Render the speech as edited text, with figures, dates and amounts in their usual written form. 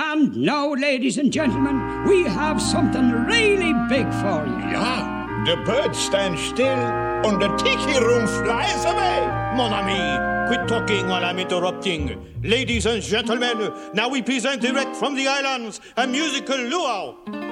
And now, ladies and gentlemen, we have something really big for you. Yeah, the birds stand still and the tiki room flies away. Mon ami, quit talking while I'm interrupting. Ladies and gentlemen, now we present direct from the islands a musical luau.